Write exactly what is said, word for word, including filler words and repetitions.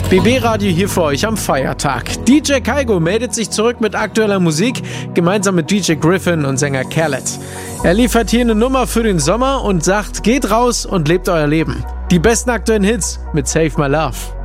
B B-Radio hier für euch am Feiertag. D J Kaigo meldet sich zurück mit aktueller Musik, gemeinsam mit D J Griffin und Sänger Khaled. Er liefert hier eine Nummer für den Sommer und sagt, geht raus und lebt euer Leben. Die besten aktuellen Hits mit Save My Love.